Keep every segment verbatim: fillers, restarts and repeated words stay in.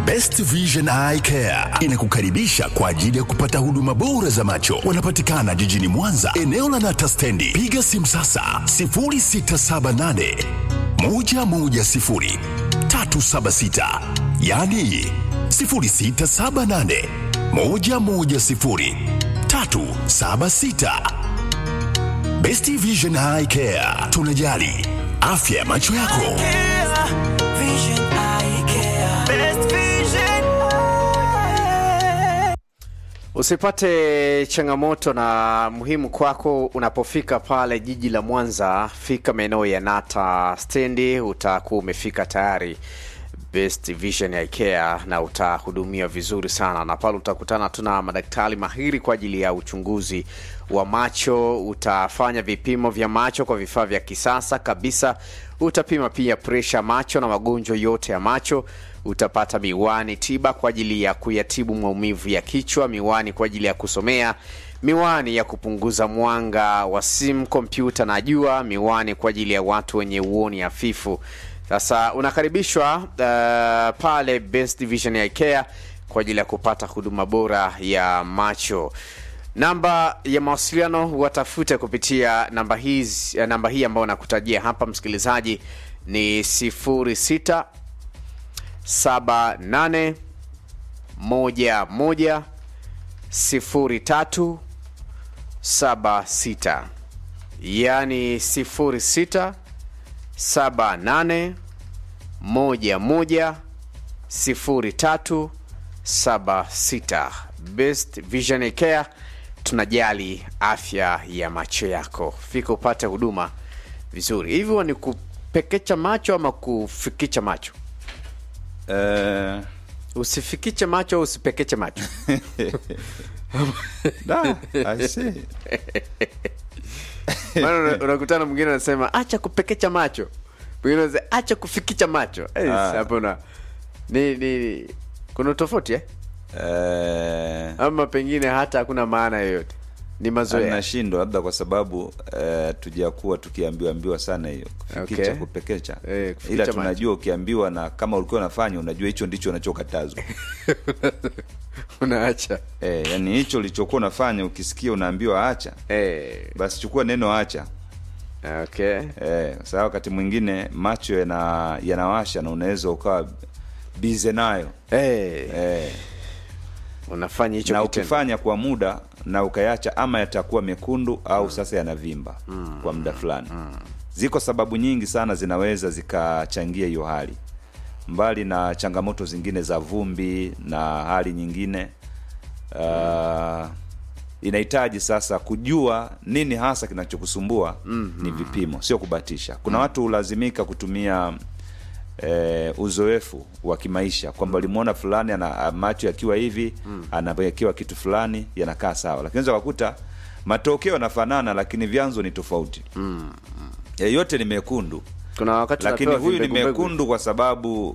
Best Vision Eye Care inakukaribisha kwa ajili ya kupata huduma bora za macho. Wanapatikana jijini Mwanza, eneo la Nata Stendi. Piga simu sasa sifuri sita saba nane moja moja sifuri tatu saba sita, yani sifuri sita saba nane moja moja sifuri tatu saba sita. Best Vision Eye Care, tunajali afya ya macho yako. Vision Eye Care. Best Vision. Usipate changamoto na muhimu kwako unapofika pale jiji la Mwanza, fika maeneo ya Nata Stendi, utakuwa umefika tayari Best Vision Eye Care na utahudumia vizuri sana. Na pale utakutana tuna madaktari mahiri kwa ajili ya uchunguzi wa macho, utafanya vipimo vya macho kwa vifaa vya kisasa kabisa, utapima pia pressure macho na magonjwa yote ya macho, utapata miwani tiba kwa ajili ya kuyatibu maumivu ya kichwa, miwani kwa ajili ya kusomea, miwani ya kupunguza mwanga wa simu, kompyuta na jua, miwani kwa ajili ya watu wenye uoni hafifu. Sasa unakaribishwa uh, pale Best Vision Eye Care kwa ajili ya kupata huduma bora ya macho. Namba ya mawasiliano watafute kupitia namba hizi, namba hii ambayo nakutajia hapa msikilizaji ni sifuri sita saba nane moja moja sifuri tatu saba sita, yani sifuri sita saba nane moja moja sifuri tatu saba sita. Best Vision Eye Care, tunajali afya ya macho yako. Fika upate huduma vizuri. Hivyo ni kupekecha macho ama kufikicha macho? Uh, usifikiche macho au usipekeche macho? Da, I see. Maana unakutana mwingine anasema acha kupekecha macho, mwingine anasema acha kufikicha macho. Eh, ah. hapo na ni ni kuna tofauti eh? Uh, ama pengine hata hakuna maana yoyote, ni mazoea. Nashindwa labda kwa sababu uh, tujakuwa tukiambiwa ambiwa sana hiyo kufikicha, okay. Kupekecha eh, ila tunajua ukiambiwa na kama ulikuwa unafanya unajua hicho ndicho unachokatazwa. Unaacha eh, yani hicho ulichokuwa unafanya ukisikia unaambiwa acha, eh, basi chukua neno acha. Okay. Eh, sawa. Wakati mwingine macho yana yanawasha na unaweza ukawa busy nayo. Eh. Eh. Unafanya hicho na kitendo. Ukifanya kwa muda na ukayacha, ama yatakuwa mekundu au mm. sasa yanavimba mm. kwa muda fulani. Mm. Ziko sababu nyingi sana zinaweza zikachangia hiyo hali. Mbali na changamoto zingine za vumbi na hali nyingine, uh, mm. inahitaji sasa kujua nini hasa kinachokusumbua. Mm-hmm. Ni vipimo, sio kubatisha. Kuna mm. watu lazimika kutumia E, uzoefu wa kimaisha kwamba limuona fulani ana macho yakiwa hivi mm. anawekewa kitu fulani yanakaa sawa, lakini unaweza kukuta matokeo yanafanana lakini vyanzo ni tofauti. Mm. E, yote ni mekundu. Kuna wakati lakini huyu ni mekundu kwa sababu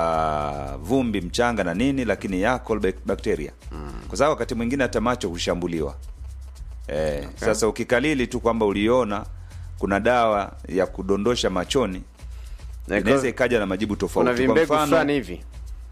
ya vumbi, mchanga na nini, lakini yako bakteria. Mm. Kwa sababu wakati mwingine hata macho hushambuliwa. E, okay. Sasa ukikalili tu kwamba uliona kuna dawa ya kudondosha machoni, inaweza ikaja na majibu tofauti. Kuna vimbegu fulani hivi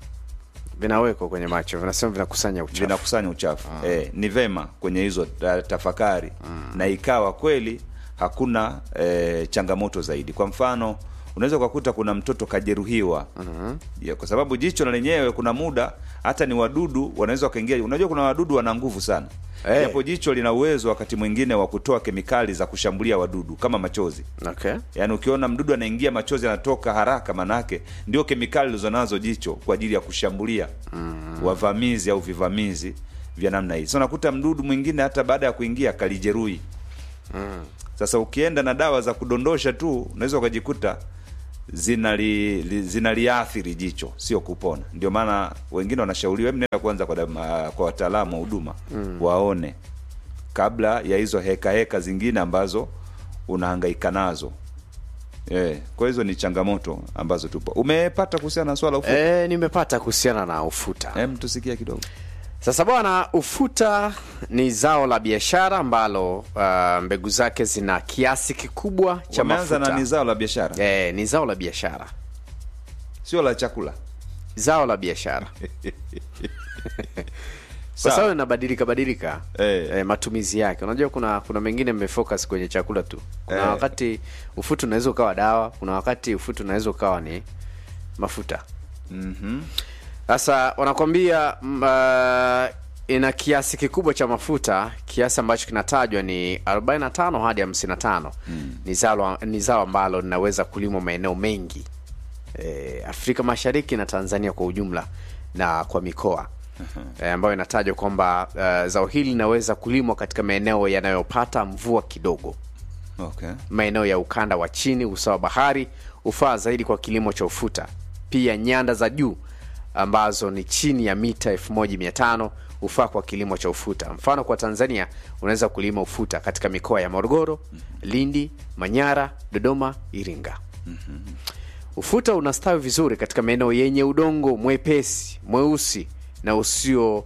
vinawekwa kwenye macho, vinasema vinakusanya uchafu. Vinakusanya uchafu. Mm. Eh, ni vema kwenye hizo tafakari. Mm. Na ikawa kweli hakuna eh, changamoto zaidi. Kwa mfano, unaweza kukuta kuna mtoto kajeruhiwa. Mm-hmm. Ya, kwa sababu jicho na lenyewe kuna muda hata ni wadudu wanaweza kaingia. Unajua kuna wadudu wana nguvu sana. Hey. Japo jicho lina uwezo wakati mwingine wa kutoa kemikali za kushambulia wadudu kama machozi. Okay. Yaani ukiona mdudu anaingia machozi yanatoka haraka, manake ndio kemikali zilizonazo jicho kwa ajili ya kushambulia mm. wavamizi au vivamizi vya namna hii. So nakuta mdudu mwingine hata baada ya kuingia kalijeruhi. Mm. Sasa ukienda na dawa za kudondosha tu unaweza ukajikuta zinali li, zinaliathiri jicho, sio kupona. Ndio maana wengine wanashauriwa hebu nenda kwanza kwa dama, kwa wataalamu wa huduma mm. waone kabla ya hizo heka heka zingine ambazo unahangaika nazo. Eh, kwa hizo ni changamoto ambazo tupo. Umepata kuhusiana na swala ufuta? Eh, nimepata kuhusiana na ufuta. Hem, tusikie kidogo. Sasa bwana, ufuta ni zao la biashara ambalo uh, mbegu zake zina kiasi kikubwa cha mafuta. Na ni zao la biashara? Eh, ni zao la biashara. Sio la chakula. zao la biashara. Kwa sababu inabadilika badilika Eh. eh, matumizi yake. Unajua kuna kuna mengine mmefocus kwenye chakula tu. Kuna Eh. wakati ufuta unaweza ukawa dawa, kuna wakati ufuta unaweza ukawa ni mafuta. Mhm. Sasa wanakwambia mm, uh, ina kiasi kikubwa cha mafuta, kiasi ambacho kinatajwa ni arobaini na tano hadi hamsini na tano. Mm. Ni zao ni zao ambalo linaweza kulimwa maeneo mengi. E, Afrika Mashariki na Tanzania kwa ujumla na kwa mikoa. Uh-huh. E, ambayo inatajwa kwamba uh, zao hili linaweza kulimwa katika maeneo yanayopata mvua kidogo. Okay. Maeneo ya ukanda wa chini, usawa bahari, ufaa zaidi kwa kilimo cha ufuta. Pia nyanda za juu ambazo ni chini ya mita elfu moja mia tano ufaa kwa kilimo cha ufuta. Mfano kwa Tanzania unaweza kulima ufuta katika mikoa ya Morogoro, mm-hmm. Lindi, Manyara, Dodoma, Iringa. Mm-hmm. Ufuta unastawi vizuri katika maeneo yenye udongo mwepesi, mweusi na usio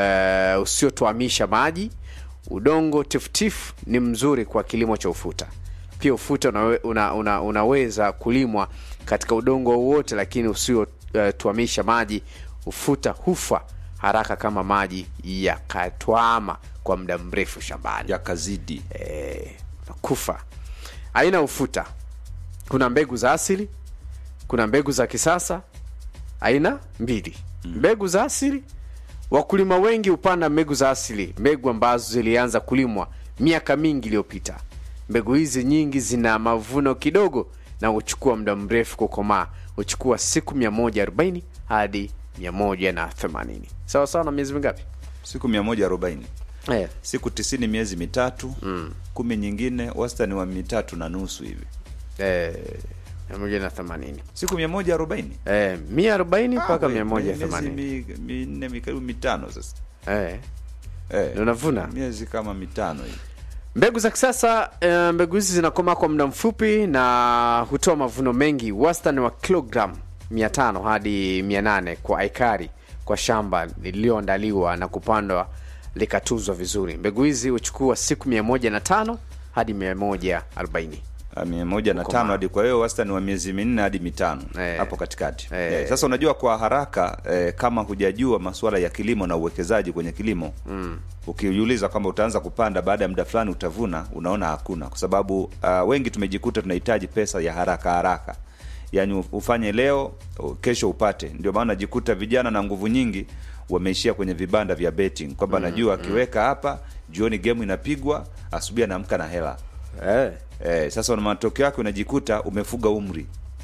uh, usiotuamisha maji. Udongo tifutifu ni mzuri kwa kilimo cha ufuta. Pia ufuta unawe, una, una, unaweza kulimwa katika udongo wowote lakini usio uh, tuamisha maji. Ufuta hufa haraka kama maji yakatwama kwa muda mrefu shambani. Yakazidi. Eh, kufa. Aina ufuta. Kuna mbegu za asili, kuna mbegu za kisasa, aina mbili. Mm. Mbegu za asili, wakulima wengi upanda mbegu za asili, mbegu ambazo zilianza kulimwa miaka mingi iliyopita. Mbegu hizi nyingi zina mavuno kidogo na huchukua muda mrefu kukomaa. Huchukua siku mia moja arobaini hadi mia moja themanini. Sawa sawa na miezi mingapi? Siku mia moja arobaini. Eh. Siku tisini miezi mitatu. Mm. Kumi nyingine wastani wa mitatu na nusu hivi. Eh, mia moja themanini. Siku mia moja arobaini. Eh, mia arobaini mpaka mia moja themanini. Miezi minne mikaribu mitano sasa. Eh. Eh. Unavuna Miezi kama mitano hivi. Mbegu za kisasa, e, mbegu hizi zinakoma kwa muda mfupi na hutoa mavuno mengi, wastani wa kilogram mia tano hadi mia nane kwa ekari kwa shamba lililoandaliwa na kupandwa likatuzwa vizuri. Mbegu hizi huchukua siku mia moja na tano hadi mia moja arobaini. mia moja na tano hadi, kwa hiyo wastani wa miezi minne hadi mitano eh, hapo katikati. eh, eh, sasa unajua kwa haraka eh, kama hujajua masuala ya kilimo na uwekezaji kwenye kilimo, mm. ukijiuliza kwamba utaanza kupanda baada ya muda fulani utavuna, unaona hakuna, kwa sababu uh, wengi tumejikuta tunahitaji pesa ya haraka haraka, yani ufanye leo kesho upate. Ndio maana najikuta vijana na nguvu nyingi wameishia kwenye vibanda vya betting, kwamba mm, najua akiweka mm. hapa jioni game inapigwa, asubuhi anaamka na hela. Eh. Eh, sasa na matokeo yake unajikuta umefuga umri.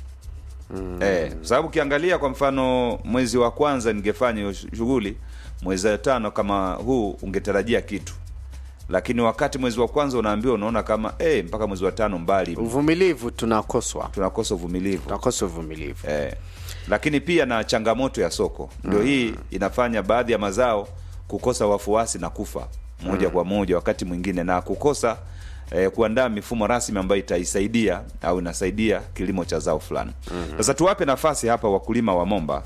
Mm. Eh, sababu ukiangalia kwa mfano mwezi wa kwanza ningefanya hiyo shughuli, mwezi wa tano kama huu ungetarajia kitu. Lakini wakati mwezi wa kwanza unaambiwa, unaona kama eh mpaka mwezi wa tano mbali. Uvumilivu tunakoswa. Tunakosa uvumilivu. Tunakosa uvumilivu. Eh. Lakini pia na changamoto ya soko. Ndio mm. hii inafanya baadhi ya mazao kukosa wafuasi na kufa moja mm. kwa moja wakati mwingine, na kukosa Eh, kuandaa mifumo rasmi ambayo itaisaidia au inasaidia kilimo cha zao fulani. Mm-hmm. Sasa tuwape nafasi hapa wakulima wa Momba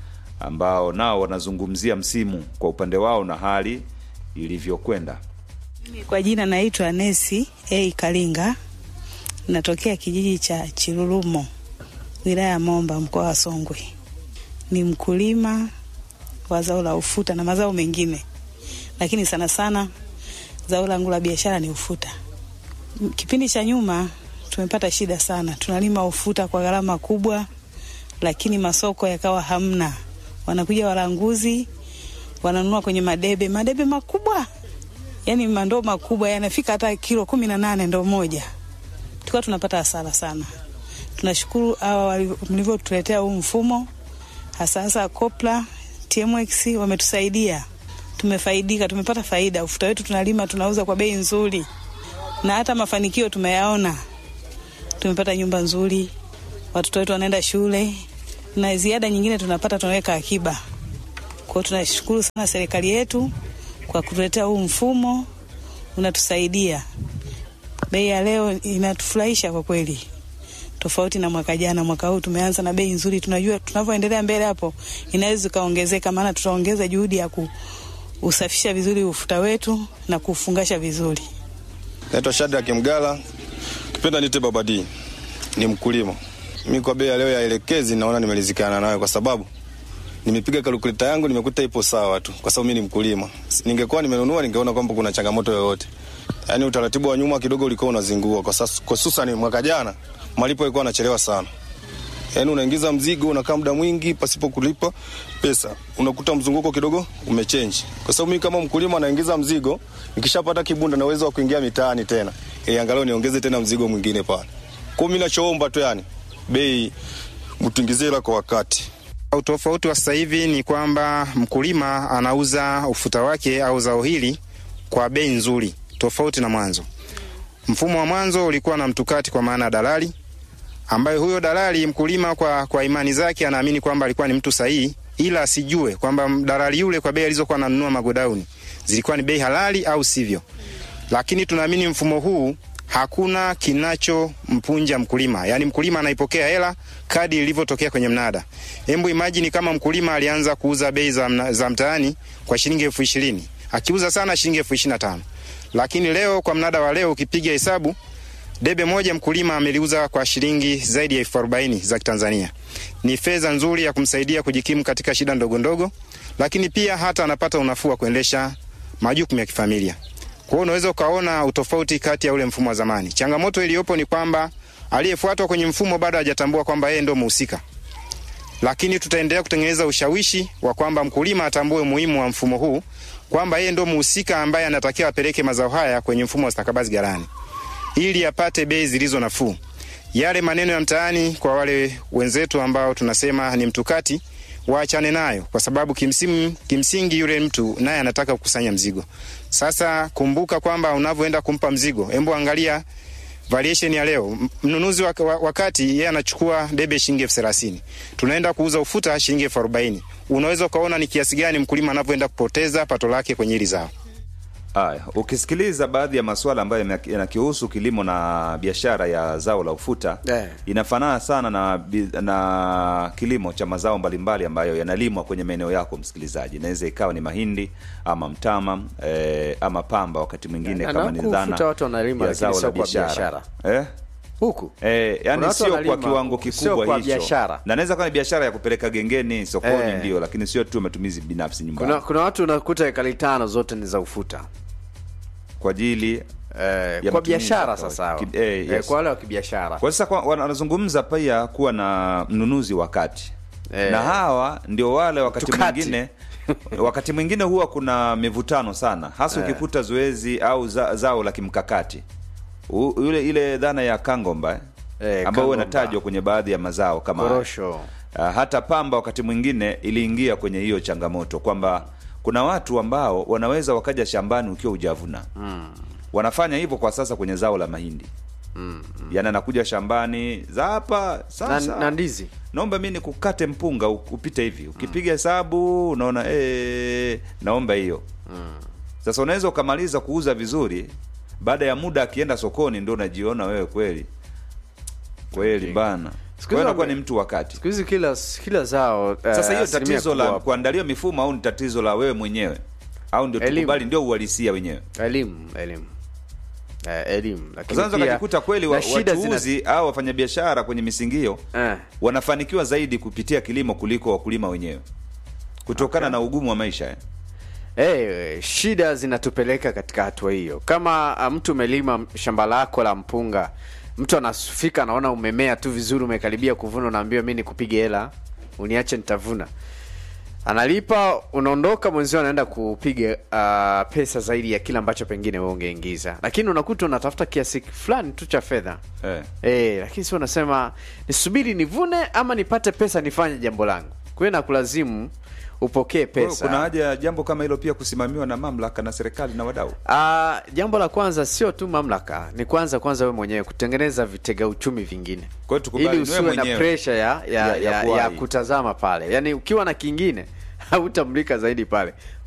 ambao nao wanazungumzia msimu kwa upande wao na hali ilivyokwenda. Kwa jina naitwa Nesi A Kalinga. Natokea kijiji cha Chirulumo, wilaya ya Momba, mkoa wa Songwe. Ni mkulima wa zao la ufuta na mazao mengine, lakini sana sana zao langu la biashara ni ufuta. Kipindi cha nyuma tumepata shida sana. Tunalima ufuta kwa gharama kubwa, lakini masoko yakawa hamna. Wanakuja walanguzi, wananunua kwenye madebe, madebe makubwa. Yaani mandoo makubwa yanafika hata kilo kumi na nane ndoo moja. Tulikuwa tunapata hasara sana. Tunashukuru hawa mlivyotuletea huu mfumo, hasa hasa Kopla, T M X wametusaidia. Tumefaidika, tumepata faida. Ufuta wetu tunalima, tunauza kwa bei nzuri. Na hata mafanikio tumeyaona. Tumepata nyumba nzuri, watoto wetu wanaenda shule, na ziada nyingine tunapata, tunaweka akiba. Kwa hiyo tunashukuru sana serikali yetu kwa kutuletea huu mfumo, unatusaidia. Bei ya leo inatufurahisha kwa kweli. Tofauti na mwaka jana, mwaka huu tumeanza na bei nzuri. Tunajua tunavyoendelea mbele hapo inaweza kaongezeka, maana tutaongeza juhudi ya kusafisha vizuri ufuta wetu na kufungasha vizuri. Naitwa Shadrack Mgala, kipenda nite Babadi, ni mkulima. Mimi kwa bei leo ya elekezi naona nimelizikana nayo, kwa sababu nimepiga calculator yangu nimekuta ipo sawa tu, kwa sababu mimi ni mkulima. Ningekuwa nimenunua ningeona kwamba kuna changamoto yoyote. Yaani utaratibu wa nyuma kidogo ulikuwa unazingua, kwa sasa kwa hususan mwaka jana malipo yalikuwa yanachelewa sana. Yaani unaingiza mzigo unakaa muda mwingi pasipo kulipa pesa. Unakuta mzunguko kidogo umechange. Kwa sababu mimi kama mkulima naingiza mzigo, nikishapata kibunda na uwezo wa kuingia mitaani tena. Ili angalau niongeze tena mzigo mwingine pale. Kwa mimi nachoomba tu yani bei mtuingizie la kwa wakati. Utofauti wa sasa hivi ni kwamba mkulima anauza ufuta wake au zao hili kwa bei nzuri, tofauti na mwanzo. Mfumo wa mwanzo ulikuwa na mtukati, kwa maana dalali, ambaye huyo dalali mkulima kwa kwa imani zake anaamini kwamba alikuwa ni mtu sahihi, ila asijue kwamba dalali yule kwa bei alizokuwa ananunua magodauni zilikuwa ni bei halali au sivyo. Lakini tunaamini mfumo huu hakuna kinacho mpunja mkulima. Yaani mkulima anaipokea hela kadi ilivyotokea kwenye mnada. Hebu imagine kama mkulima alianza kuuza bei za, za mtaani kwa shilingi elfu ishirini. Akiuza sana shilingi elfu ishirini na tano. Lakini leo kwa mnada wa leo ukipiga hesabu, debe moja mkulima ameliuza kwa shilingi zaidi ya elfu arobaini za Tanzania. Ni fedha nzuri ya kumsaidia kujikimu katika shida ndogo ndogo, lakini pia hata anapata unafuu wa kuendesha majukumu ya kifamilia. Kwa hiyo unaweza ukaona utofauti kati ya ule mfumo wa zamani. Changamoto iliyopo ni kwamba aliyefuatwa kwenye mfumo bado hajatambua kwamba yeye ndio mhusika. Lakini tutaendelea kutengeneza ushawishi wa kwamba mkulima atambue umuhimu wa mfumo huu, kwamba yeye ndio mhusika ambaye anatakiwa apeleke mazao haya kwenye mfumo wa stakabadhi ghalani ili apate bei zilizo nafuu. Yale maneno ya mtaani kwa wale wenzetu ambao tunasema ni mtukati, waachane nayo, kwa sababu kimsimu kimsingi yule mtu naye anataka kukusanya mzigo. Sasa kumbuka kwamba unavyoenda kumpa mzigo, hebu angalia variation ya leo. Mnunuzi wakati yeye anachukua debe shilingi elfu thelathini, tunaenda kuuza ufuta shilingi elfu arobaini. Unaweza kaona ni kiasi gani mkulima anavyoenda kupoteza pato lake kwenye hili zao. Aya, ukisikiliza baadhi ya masuala ambayo yanakihusu kilimo na biashara ya zao la ufuta, yeah, inafanana sana na na kilimo cha mazao mbalimbali ambayo yanalimwa kwenye maeneo yako msikilizaji. Inaweza ikawa ni mahindi ama mtama eh, ama pamba wakati mwingine, yeah, kama ni dhana watu wanalima ya zao la biashara. Eh? Huku. Eh, yani sio kwa kiwango kikubwa hicho. Na naweza kuwa ni biashara ya kupeleka gengeni, sokoni, eh, ndio, lakini sio tu matumizi binafsi nyumbani. Kuna kuna watu unakuta ekari tano zote ni za ufuta. Kwa ajili eh, kwa biashara sasa. Ki, eh, yes. eh, kwa wale wa kibiashara. Kwa sasa wanazungumza pia kuwa na mnunuzi wakati. Eh, na hawa ndio wale wakati tukati. mwingine wakati mwingine huwa kuna mivutano sana. Hasa eh, ukikuta zoezi au za, zao la kimkakati. U, yule ile dhana ya kangomba eh, ambayo inatajwa kwenye baadhi ya mazao kama korosho. Uh, hata pamba wakati mwingine iliingia kwenye hiyo changamoto kwamba kuna watu ambao wanaweza wakaja shambani ukiwa hujavuna. Mm. Wanafanya hivyo kwa sasa kwenye zao la mahindi. Mm. mm. Yaani anakuja shambani za hapa sasa. Na, na ndizi. Naomba mimi nikukate mpunga upite hivi. Ukipiga hesabu unaona eh naomba hiyo. Mm. Sasa unaweza ukamaliza kuuza vizuri, baada ya muda akienda sokoni ndio unajiona wewe kweli. Kweli okay. bana. Kwa hiyo ni mtu wakati. Siku hizi kila kila zao uh, sasa hiyo tatizo la kuandalia mifumo au ni tatizo la wewe mwenyewe? Au ndio tukubali ndio uhalisia wenyewe? Elimu, elimu. Eh, elimu. Lakini sasa ukikuta kweli wa, wachuuzi zina... au wafanyabiashara kwenye misingio eh, wanafanikiwa zaidi kupitia kilimo kuliko wakulima wenyewe. Kutokana okay. na ugumu wa maisha eh. Eh, shida zinatupeleka katika hatua hiyo. Kama uh, mtu umelima shamba lako la mpunga, mtu anafika anaona umemea tu vizuri, umekaribia kuvuna, unaambiwa mimi nikupige hela, uniache nitavuna. Analipa, unaondoka, mwenzio anaenda kupiga uh, pesa zaidi ya kila ambacho pengine wewe ungeingiza. Lakini unakuta unatafuta kiasi fulani tu cha fedha. Eh. Eh, lakini sio unasema nisubiri nivune ama nipate pesa nifanye jambo langu. Kwa hiyo nakulazimu upokee pesa. Kuna haja jambo kama hilo pia kusimamiwa na mamlaka na serikali na wadau. Ah, jambo la kwanza sio tu mamlaka, ni kwanza kwanza wewe mwenyewe kutengeneza vitega uchumi vingine. Kwa hiyo tukubali wewe mwenyewe na pressure ya ya, ya, ya, ya, ya kutazama pale. Yaani ukiwa na kingine hautamlika zaidi pale.